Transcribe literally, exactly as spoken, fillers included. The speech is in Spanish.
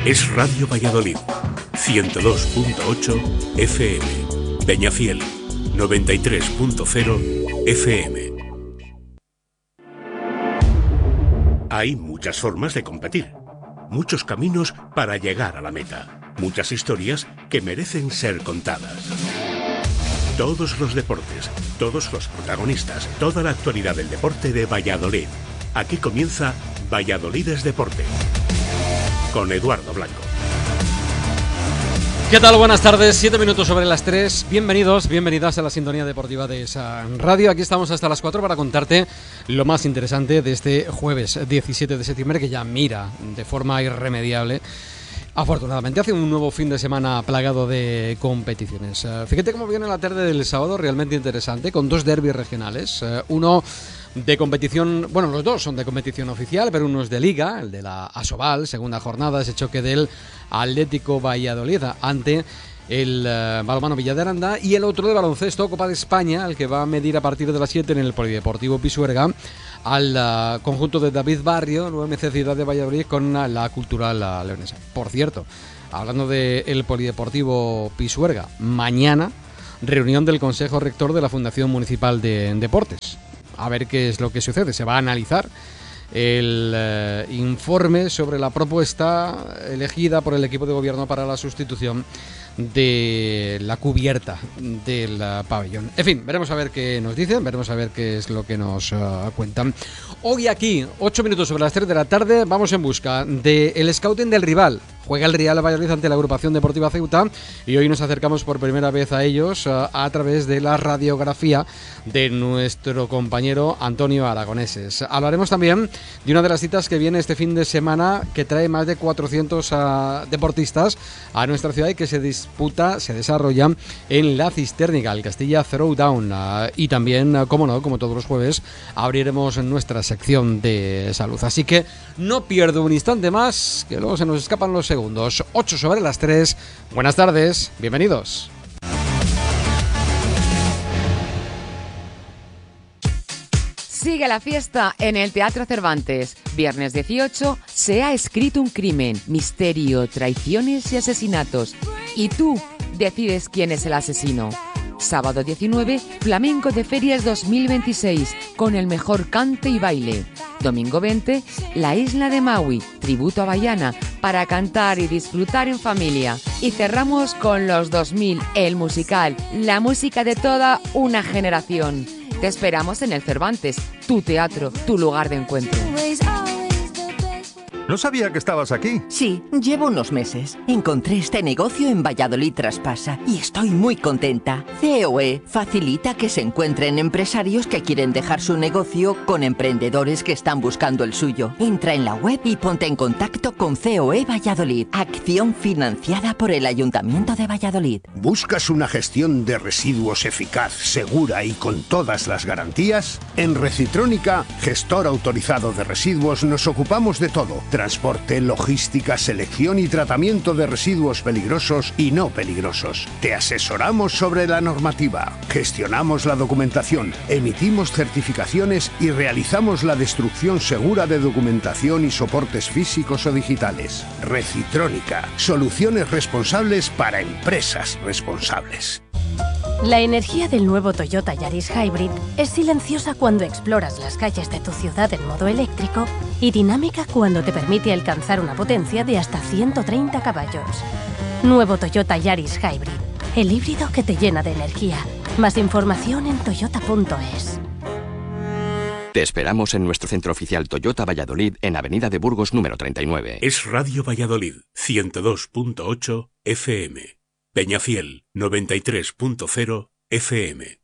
Es Radio Valladolid, ciento dos punto ocho F M. Peñafiel, noventa y tres punto cero F M. Hay muchas formas de competir, muchos caminos para llegar a la meta, muchas historias que merecen ser contadas. Todos los deportes, todos los protagonistas, toda la actualidad del deporte de Valladolid. Aquí comienza Valladolid es Deporte, con Eduardo Blanco. ¿Qué tal? Buenas tardes, siete minutos sobre las tres. Bienvenidos, bienvenidas a la sintonía deportiva de esa radio. Aquí estamos hasta las cuatro para contarte lo más interesante de este jueves diecisiete de septiembre, que ya mira de forma irremediable, afortunadamente, hace un nuevo fin de semana plagado de competiciones. Uh, fíjate cómo viene la tarde del sábado, realmente interesante, con dos derbis regionales. Uh, uno de competición, bueno, los dos son de competición oficial, pero uno es de Liga, el de la Asobal, segunda jornada, ese choque del Atlético Valladolid ante el uh, balonmano Villa de Aranda, y el otro de baloncesto, Copa de España, el que va a medir a partir de las siete en el Polideportivo Pisuerga al uh, conjunto de David Barrio, nueva M C Ciudad de Valladolid, con uh, la Cultural uh, Leonesa. Por cierto, hablando del Polideportivo Pisuerga, mañana reunión del Consejo Rector de la Fundación Municipal de Deportes. A ver qué es lo que sucede. Se va a analizar el eh, informe sobre la propuesta elegida por el equipo de gobierno para la sustitución de la cubierta del uh, pabellón. En fin, veremos a ver qué nos dicen, veremos a ver qué es lo que nos uh, cuentan. Hoy aquí, ocho minutos sobre las tres de la tarde, vamos en busca del scouting del rival. Juega el Real Valladolid ante la agrupación deportiva Ceuta y hoy nos acercamos por primera vez a ellos uh, a través de la radiografía de nuestro compañero Antonio Aragoneses. Hablaremos también de una de las citas que viene este fin de semana, que trae más de cuatrocientos uh, deportistas a nuestra ciudad y que se disputa, se desarrolla en la Cistérnica, el Castilla Throwdown. Uh, y también, uh, como no, como todos los jueves, abriremos nuestra sección de salud. Así que no pierdo un instante más, que luego se nos escapan los segundos. ocho sobre las tres. Buenas tardes, bienvenidos. Sigue la fiesta en el Teatro Cervantes. Viernes dieciocho, Se ha escrito un crimen, misterio, traiciones y asesinatos. Y tú decides quién es el asesino. Sábado diecinueve, Flamenco de Ferias dos mil veintiséis, con el mejor cante y baile. Domingo veinte, La Isla de Maui, tributo a Bahiana, para cantar y disfrutar en familia. Y cerramos con Los dos mil, el musical, la música de toda una generación. Te esperamos en el Cervantes, tu teatro, tu lugar de encuentro. No sabía que estabas aquí. Sí, llevo unos meses. Encontré este negocio en Valladolid Traspasa y estoy muy contenta. C O E facilita que se encuentren empresarios que quieren dejar su negocio con emprendedores que están buscando el suyo. Entra en la web y ponte en contacto con C O E Valladolid. Acción financiada por el Ayuntamiento de Valladolid. ¿Buscas una gestión de residuos eficaz, segura y con todas las garantías? En Recitrónica, gestor autorizado de residuos, nos ocupamos de todo. Transporte, logística, selección y tratamiento de residuos peligrosos y no peligrosos. Te asesoramos sobre la normativa, gestionamos la documentación, emitimos certificaciones y realizamos la destrucción segura de documentación y soportes físicos o digitales. Recitrónica, soluciones responsables para empresas responsables. La energía del nuevo Toyota Yaris Hybrid es silenciosa cuando exploras las calles de tu ciudad en modo eléctrico y dinámica cuando te permite alcanzar una potencia de hasta ciento treinta caballos. Nuevo Toyota Yaris Hybrid, el híbrido que te llena de energía. Más información en toyota punto es. Te esperamos en nuestro centro oficial Toyota Valladolid en Avenida de Burgos número treinta y nueve. Es Radio Valladolid, ciento dos punto ocho F M. Peñafiel, noventa y tres punto cero F M.